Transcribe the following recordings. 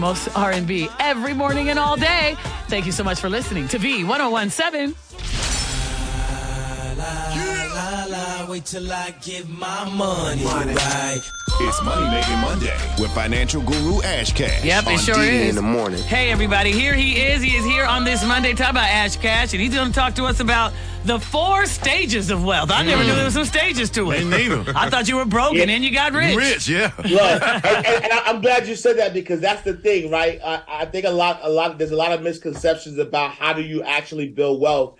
Most R&B every morning and all day. Thank you so much for listening to V1017. Wait till I get my money right. It's Money Making Monday with financial guru Ash Cash. Yep, it sure D is. in the morning. Hey, everybody. Here he is. He is here on this Monday. Talk about Ash Cash, and he's going to talk to us about the 4 stages of wealth. I never knew there were some stages to it. Me neither. I thought you were broke and then you got rich. Rich, yeah. Look, and I'm glad you said that because that's the thing, right? I think there's a lot of misconceptions about how do you actually build wealth.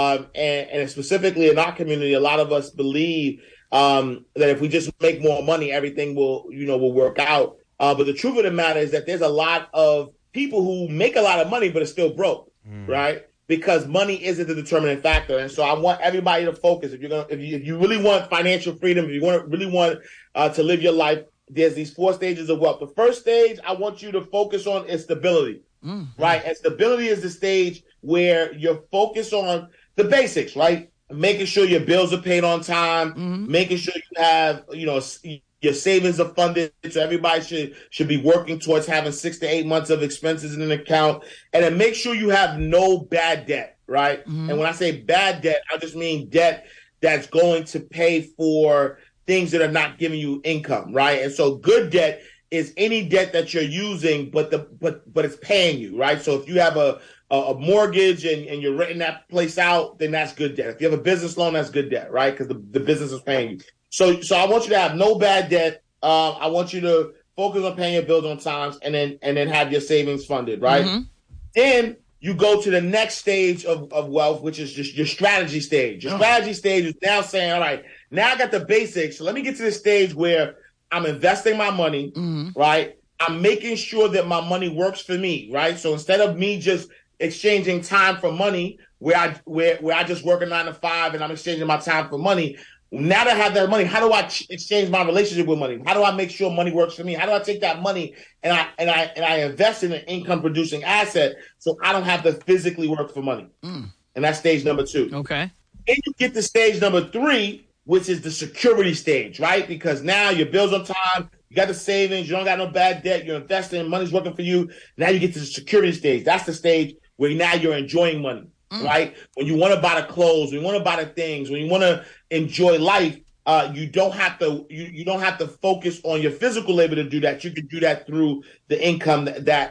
And specifically in our community, a lot of us believe that if we just make more money, everything will work out. But the truth of the matter is that there's a lot of people who make a lot of money but are still broke, right? Because money isn't the determining factor. And so I want everybody to focus. If you really want financial freedom, if you really want to live your life, there's these 4 stages of wealth. The first stage I want you to focus on is stability, right? And stability is the stage where you're focused on the basics, right? Making sure your bills are paid on time, making sure you have, your savings are funded. So everybody should be working towards having 6 to 8 months of expenses in an account. And then make sure you have no bad debt, right? And when I say bad debt, I just mean debt that's going to pay for things that are not giving you income, right? And so good debt is any debt that you're using, but it's paying you, right? So if you have a mortgage and you're renting that place out, then that's good debt. If you have a business loan, that's good debt, right? Because the business is paying you. So I want you to have no bad debt. I want you to focus on paying your bills on time and then have your savings funded, right? Then you go to the next stage of wealth, which is just your strategy stage. Your strategy stage is now saying, all right, now I got the basics. So let me get to the stage where I'm investing my money, right? I'm making sure that my money works for me, right? So instead of me just exchanging time for money, where I just work a 9 to 5 and I'm exchanging my time for money. Now that I have that money, how do I exchange my relationship with money? How do I make sure money works for me? How do I take that money and I invest in an income producing asset so I don't have to physically work for money? And that's stage number 2. Okay. Then you get to stage number 3, which is the security stage, right? Because now your bills on time, you got the savings, you don't got no bad debt, you're investing, money's working for you. Now you get to the security stage. That's the stage where now you're enjoying money, right? When you want to buy the clothes, when you want to buy the things, when you want to enjoy life, you don't have to focus on your physical labor to do that. You can do that through the income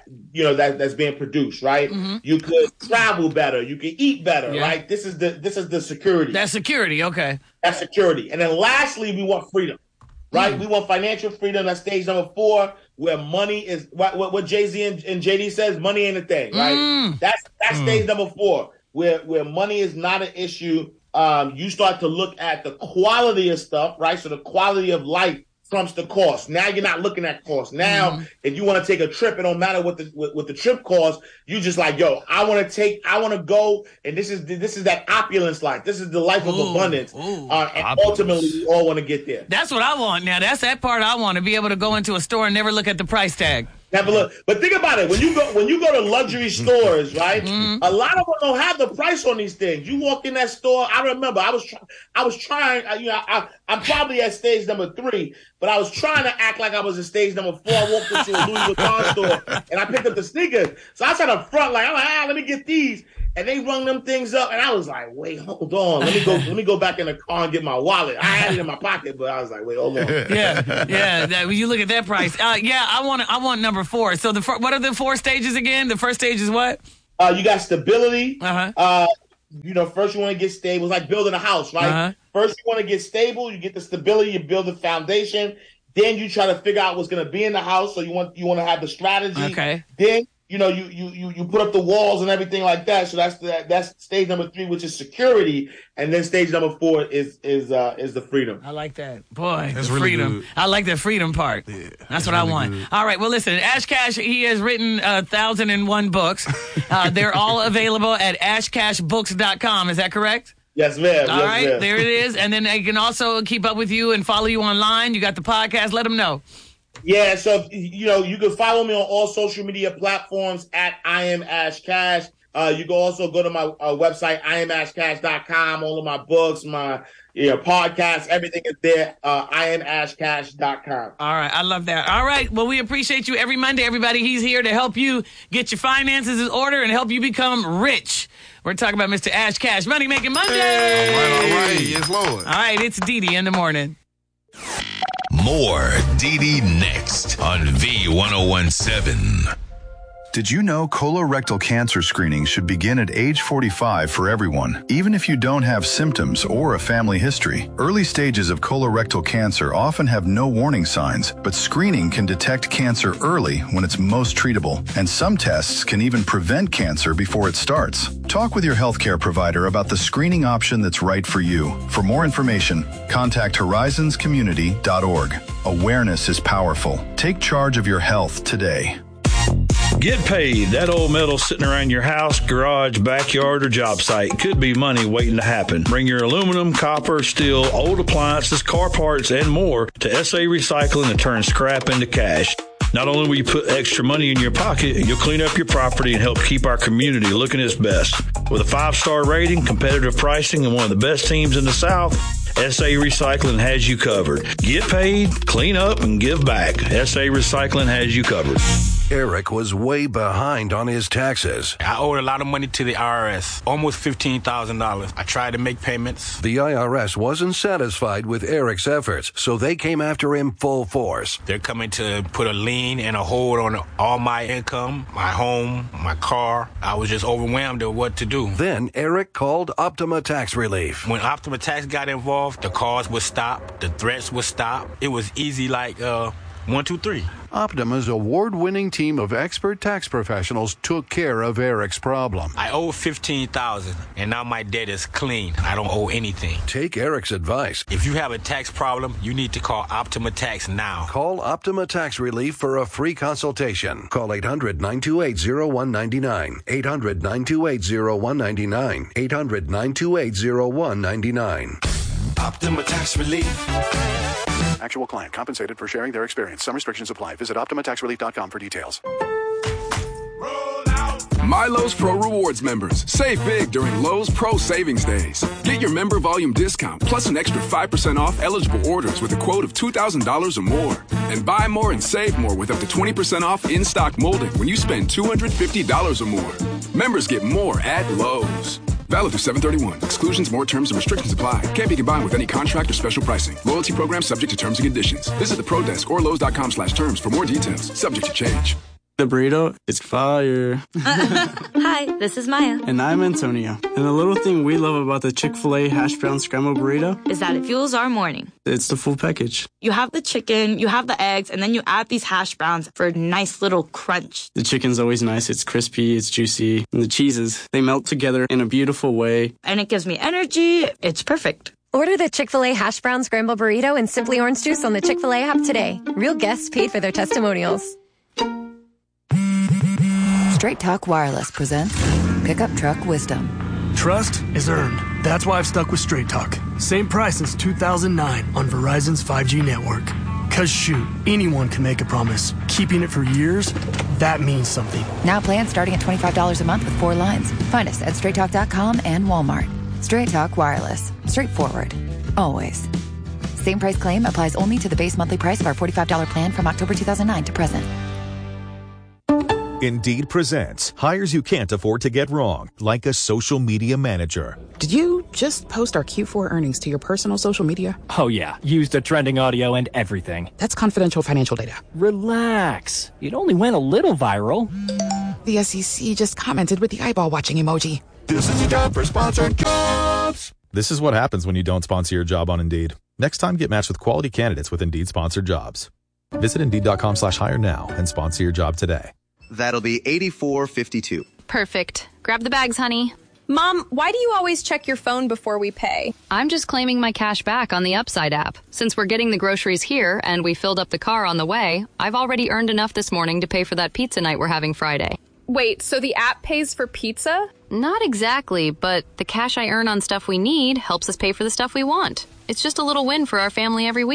that's being produced, right? You could travel better, you can eat better, right? This is the security. That's security, okay. That's security. And then lastly, we want freedom, right? We want financial freedom. That's stage number 4. Where money is what Jay-Z and JD says, money ain't a thing, right? That's stage number 4, where money is not an issue. You start to look at the quality of stuff, right? So the quality of life trumps the cost. Now you're not looking at cost. Now, if you want to take a trip, it don't matter what the trip costs. You just like, yo, I want to go, and this is that opulence life. This is the life of abundance. And ultimately, we all want to get there. That's what I want. Now, that's that part I want, to be able to go into a store and never look at the price tag. Have a look. But think about it. When you go to luxury stores, right? A lot of them don't have the price on these things. You walk in that store. I remember I was trying. I'm probably at stage number 3, but I was trying to act like I was at stage number 4. I walked into a Louis Vuitton store and I picked up the sneakers. So I tried to front I'm like, let me get these. And they rung them things up, and I was like, "Wait, hold on. Let me go back in the car and get my wallet." I had it in my pocket, but I was like, "Wait, hold on." Yeah. When you look at that price, I want number 4. So what are the 4 stages again? The first stage is what? You got stability. First you want to get stable. It's like building a house, right? First you want to get stable. You get the stability. You build the foundation. Then you try to figure out what's going to be in the house. So you want to have the strategy. Okay. Then you put up the walls and everything like that. So that's stage number 3, which is security, and then stage number 4 is the freedom. I like that, boy. That's the really freedom. good. I like the freedom part. Yeah, that's what really I want. Good. All right. Well, listen, Ash Cash. He has written 1,001 books. They're all available at ashcashbooks.com. Is that correct? Yes, ma'am. All right, there it is. And then they can also keep up with you and follow you online. You got the podcast. Let them know. Yeah, so you can follow me on all social media platforms at I am Ash Cash. You can also go to my website, IamAshCash.com. All of my books, my podcasts, everything is there. IamAshCash.com. All right. I love that. All right. Well, we appreciate you every Monday, everybody. He's here to help you get your finances in order and help you become rich. We're talking about Mr. Ash Cash, Money Making Monday. All right. Yes, Lord. All right. It's Dee in the morning. More Dee next on V1017. Did you know colorectal cancer screening should begin at age 45 for everyone, even if you don't have symptoms or a family history? Early stages of colorectal cancer often have no warning signs, but screening can detect cancer early when it's most treatable, and some tests can even prevent cancer before it starts. Talk with your healthcare provider about the screening option that's right for you. For more information, contact horizonscommunity.org. Awareness is powerful. Take charge of your health today. Get paid. That old metal sitting around your house, garage, backyard, or job site could be money waiting to happen. Bring your aluminum, copper, steel, old appliances, car parts, and more to SA Recycling and turn scrap into cash. Not only will you put extra money in your pocket, you'll clean up your property and help keep our community looking its best. With a 5-star rating, competitive pricing, and one of the best teams in the South, SA Recycling has you covered. Get paid, clean up, and give back. SA Recycling has you covered. Eric was way behind on his taxes. I owed a lot of money to the IRS, almost $15,000. I tried to make payments. The IRS wasn't satisfied with Eric's efforts, so they came after him full force. They're coming to put a lien and a hold on all my income, my home, my car. I was just overwhelmed at what to do. Then Eric called Optima Tax Relief. When Optima Tax got involved, the calls would stop, the threats would stop. It was easy like 1, 2, 3. Optima's award-winning team of expert tax professionals took care of Eric's problem. I owe $15,000, and now my debt is clean. I don't owe anything. Take Eric's advice. If you have a tax problem, you need to call Optima Tax now. Call Optima Tax Relief for a free consultation. Call 800-928-0199. 800-928-0199. 800-928-0199. Optima Tax Relief. Actual client compensated for sharing their experience. Some restrictions apply. Visit OptimaTaxRelief.com for details. My Lowe's Pro Rewards members, save big during Lowe's Pro Savings Days. Get your member volume discount plus an extra 5% off eligible orders with a quote of $2,000 or more. And buy more and save more with up to 20% off in-stock molding when you spend $250 or more. Members get more at Lowe's. Valid through 7/31. Exclusions, more terms, and restrictions apply. Can't be combined with any contract or special pricing. Loyalty program subject to terms and conditions. Visit the Pro Desk or Lowe's.com/terms for more details. Subject to change. The burrito is fire. Hi, this is Maya. And I'm Antonio. And the little thing we love about the Chick-fil-A hash brown scrambled burrito is that it fuels our morning. It's the full package. You have the chicken, you have the eggs, and then you add these hash browns for a nice little crunch. The chicken's always nice. It's crispy, it's juicy. And the cheeses, they melt together in a beautiful way. And it gives me energy. It's perfect. Order the Chick-fil-A hash brown scrambled burrito and Simply Orange Juice on the Chick-fil-A app today. Real guests paid for their testimonials. Straight Talk Wireless presents Pickup Truck Wisdom. Trust is earned. That's why I've stuck with Straight Talk. Same price since 2009 on Verizon's 5G network. Cause shoot, anyone can make a promise. Keeping it for years, that means something. Now plans starting at $25 a month with 4 lines. Find us at straighttalk.com and Walmart. Straight Talk Wireless. Straightforward. Always. Same price claim applies only to the base monthly price of our $45 plan from October 2009 to present. Indeed presents hires you can't afford to get wrong, like a social media manager. Did you just post our Q4 earnings to your personal social media? Oh yeah, used the trending audio and everything. That's confidential financial data. Relax. It only went a little viral. The SEC just commented with the eyeball watching emoji. This is time for sponsored jobs. This is what happens when you don't sponsor your job on Indeed. Next time, get matched with quality candidates with Indeed sponsored jobs. Visit Indeed.com/hire now and sponsor your job today. That'll be $84.52. Perfect. Grab the bags, honey. Mom, why do you always check your phone before we pay? I'm just claiming my cash back on the Upside app. Since we're getting the groceries here and we filled up the car on the way, I've already earned enough this morning to pay for that pizza night we're having Friday. Wait, so the app pays for pizza? Not exactly, but the cash I earn on stuff we need helps us pay for the stuff we want. It's just a little win for our family every week.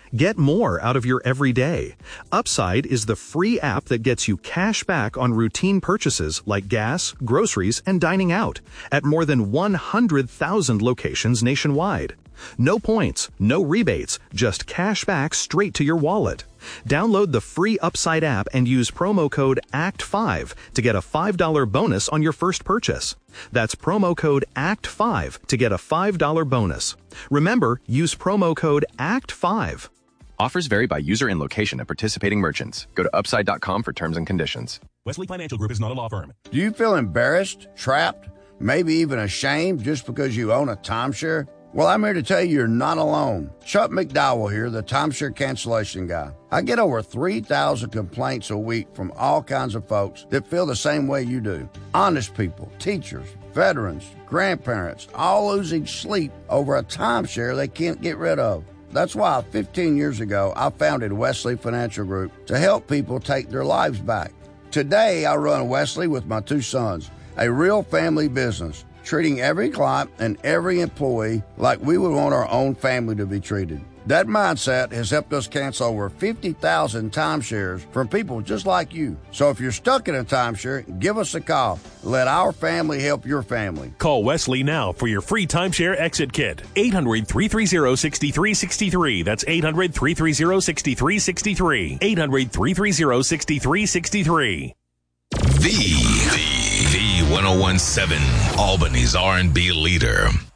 Get more out of your everyday. Upside is the free app that gets you cash back on routine purchases like gas, groceries, and dining out at more than 100,000 locations nationwide. No points, no rebates, just cash back straight to your wallet. Download the free Upside app and use promo code ACT5 to get a $5 bonus on your first purchase. That's promo code ACT5 to get a $5 bonus. Remember, use promo code ACT5. Offers vary by user and location at participating merchants. Go to upside.com for terms and conditions. Wesley Financial Group is not a law firm. Do you feel embarrassed, trapped, maybe even ashamed just because you own a timeshare? Well, I'm here to tell you you're not alone. Chuck McDowell here, the timeshare cancellation guy. I get over 3,000 complaints a week from all kinds of folks that feel the same way you do. Honest people, teachers, veterans, grandparents, all losing sleep over a timeshare they can't get rid of. That's why 15 years ago, I founded Wesley Financial Group to help people take their lives back. Today, I run Wesley with my two sons, a real family business, treating every client and every employee like we would want our own family to be treated. That mindset has helped us cancel over 50,000 timeshares from people just like you. So if you're stuck in a timeshare, give us a call. Let our family help your family. Call Wesley now for your free timeshare exit kit. 800-330-6363. That's 800-330-6363. 800-330-6363. The 1017, Albany's R&B leader.